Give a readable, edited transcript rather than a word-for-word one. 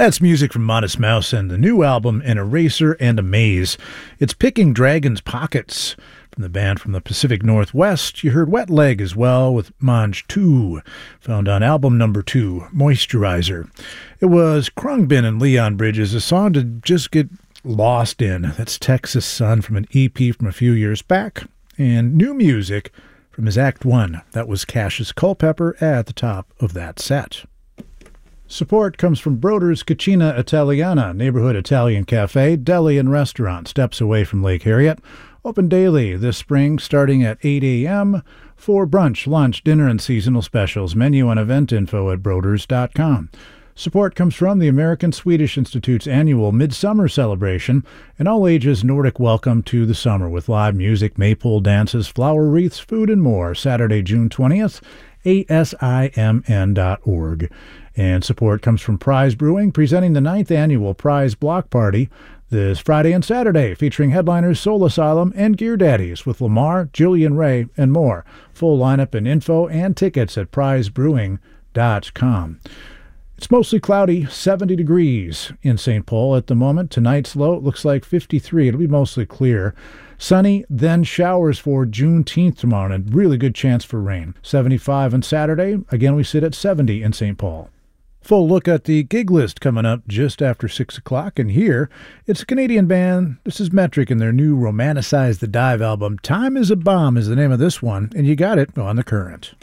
That's music from Modest Mouse and the new album, An Eraser and a Maze. It's Picking Dragon's Pockets. From the band from the Pacific Northwest, you heard Wet Leg as well with Mange 2, found on album number 2, Moisturizer. It was Krungbin and Leon Bridges, a song to just get lost in. That's Texas Sun from an EP from a few years back. And new music from his Act 1. That was Cassius Culpepper at the top of that set. Support comes from Broder's Cucina Italiana, neighborhood Italian cafe, deli, and restaurant, steps away from Lake Harriet. Open daily this spring, starting at 8 a.m. for brunch, lunch, dinner, and seasonal specials. Menu and event info at broders.com. Support comes from the American Swedish Institute's annual Midsummer Celebration, an all-ages Nordic welcome to the summer with live music, maypole dances, flower wreaths, food, and more. Saturday, June 20th, asimn.org. And support comes from Prize Brewing, presenting the 9th annual Prize Block Party this Friday and Saturday, featuring headliners Soul Asylum and Gear Daddies with Lamar, Julian Ray, and more. Full lineup and info and tickets at prizebrewing.com. It's mostly cloudy, 70 degrees in St. Paul at the moment. Tonight's low looks like 53. It'll be mostly clear. Sunny, then showers for Juneteenth tomorrow, and a really good chance for rain. 75 on Saturday. Again, we sit at 70 in St. Paul. Full look at the gig list coming up just after 6 o'clock. And here, it's a Canadian band. This is Metric and their new Romanticize the Dive album. Time is a Bomb is the name of this one, and you got it on The Current.